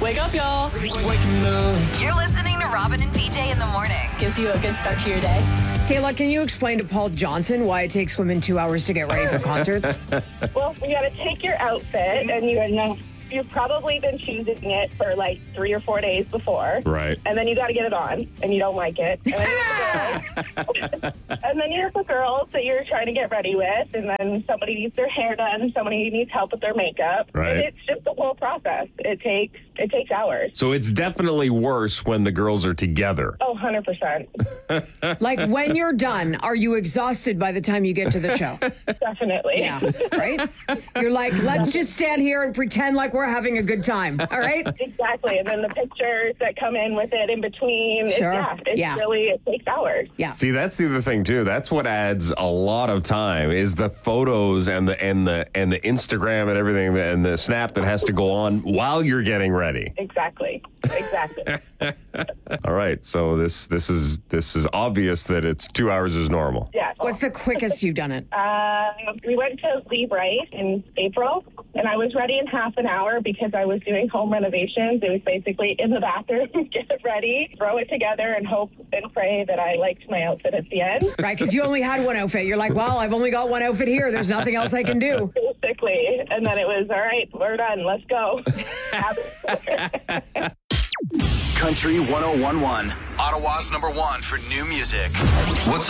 Wake up, y'all. You're listening to Robin and BJ in the morning. Gives you a good start to your day. Kayla, can you explain to Paul Johnson why it takes women 2 hours to get ready for concerts? Well, you got to take your outfit, and you've probably been choosing it for like 3 or 4 days before. Right. And then you got to get it on, and you don't like it. And then you have the girls that you're trying to get ready with, and then somebody needs their hair done, somebody needs help with their makeup. Right. And it's just the whole process. It takes hours. So it's definitely worse when the girls are together. Oh, 100%. Like, when you're done, are you exhausted by the time you get to the show? Definitely. Yeah, right? You're like, let's just stand here and pretend like we're having a good time, all right? Exactly. And then the pictures that come in with it in between. Sure. It takes hours. Yeah. See, that's the other thing too. That's what adds a lot of time is the photos and the Instagram and everything and the snap that has to go on while you're getting ready. Exactly. All right. So this is obvious that it's 2 hours is normal. Yeah. What's the quickest you've done it? We went to Lee Bright in April, and I was ready in half an hour because I was doing home renovations. It was basically in the bathroom, get it ready, throw it together, and hope and pray that I liked my outfit at the end. Right, because you only had one outfit. You're like, well, I've only got one outfit here. There's nothing else I can do. Basically. And then it was, all right, we're done. Let's go. Country 101.1, Ottawa's #1 for new music. What's